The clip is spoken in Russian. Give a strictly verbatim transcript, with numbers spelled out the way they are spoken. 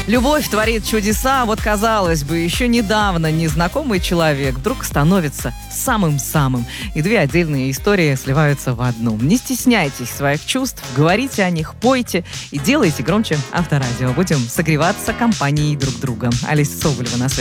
Любовь творит чудеса. Вот, казалось бы, еще недавно незнакомый человек вдруг становится самым-самым. И две отдельные истории сливаются в одну. Не стесняйтесь своих чувств, говорите о них, пойте и делайте громче Авторадио. Будем согреваться компанией друг друга. Олеся Соболева на связи.